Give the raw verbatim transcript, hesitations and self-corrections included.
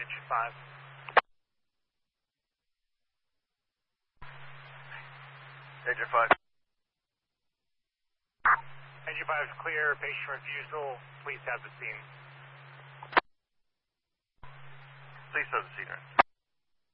engine five. Engine five. Engine five is clear. Patient refusal. Please have the scene. Please have the scene.